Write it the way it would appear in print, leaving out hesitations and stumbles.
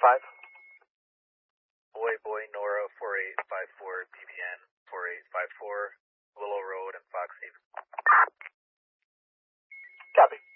Boy Nora 4854 BVN 4854 Willow Road and Fox